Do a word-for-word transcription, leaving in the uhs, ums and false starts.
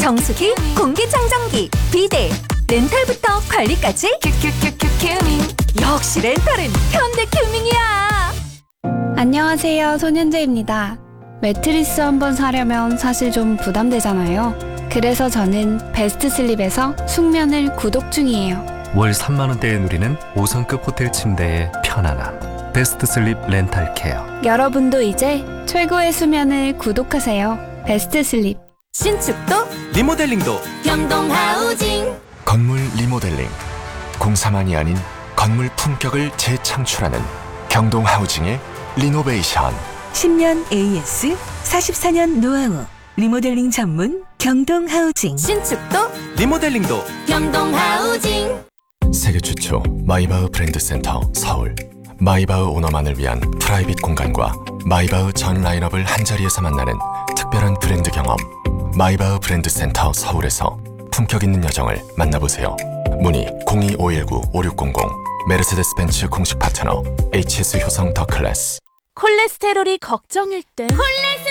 정수기, 공기청정기, 비데, 렌탈부터 관리까지 큐큐큐큐 큐밍. 역시 렌탈은 현대큐밍이야. 안녕하세요, 손현재입니다. 매트리스 한번 사려면 사실 좀 부담되잖아요. 그래서 저는 베스트슬립에서 숙면을 구독 중이에요. 월 삼만 원대에 누리는 오 성급 호텔 침대의 편안함. 베스트슬립 렌탈케어. 여러분도 이제 최고의 수면을 구독하세요. 베스트슬립. 신축도 리모델링도 경동하우징. 건물 리모델링, 공사만이 아닌 건물 품격을 재창출하는 경동하우징의 리노베이션. 십 년 에이에스, 사십사 년 노하우, 리모델링 전문 경동하우징. 신축도 리모델링도 경동하우징. 세계 최초 마이바흐 브랜드 센터 서울. 마이바흐 오너만을 위한 프라이빗 공간과 마이바흐 전 라인업을 한자리에서 만나는 특별한 브랜드 경험. 마이바흐 브랜드 센터 서울에서 품격 있는 여정을 만나보세요. 문의 공이오일구 오육공공. 메르세데스 벤츠 공식 파트너 에이치에스 효성 더 클래스. 콜레스테롤이 걱정일 땐 콜레